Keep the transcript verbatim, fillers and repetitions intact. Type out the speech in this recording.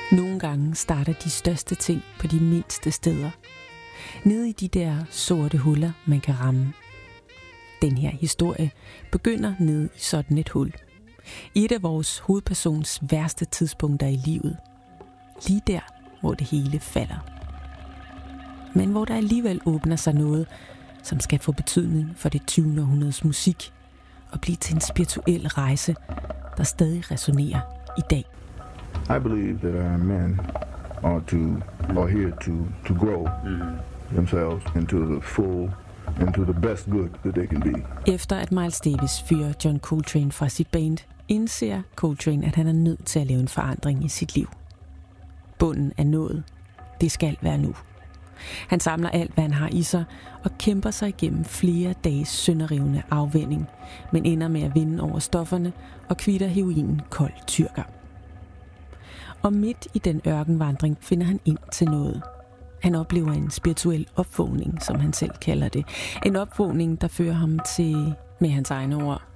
Nogle gange starter de største ting på de mindste steder. Nede i de der sorte huller, man kan ramme. Den her historie begynder nede i sådan et hul. I et af vores hovedpersons værste tidspunkter i livet. Lige der, hvor det hele falder. Men hvor der alligevel åbner sig noget, som skal få betydning for det tyvende århundredes musik og blive til en spirituel rejse, der stadig resonerer i dag. I believe that our men are to are here to to grow themselves into the full, into the best good that they can be. Efter at Miles Davis fyrer John Coltrane fra sit band, indser Coltrane, at han er nødt til at lave en forandring i sit liv. Bunden er nået. Det skal være nu. Han samler alt, hvad han har i sig, og kæmper sig igennem flere dages sønderrivende afvænning, men ender med at vinde over stofferne og kvitter heroinen kold tyrker. Og midt i den ørkenvandring finder han ind til noget. Han oplever en spirituel opvågning, som han selv kalder det. En opvågning, der fører ham til, med hans egne ord,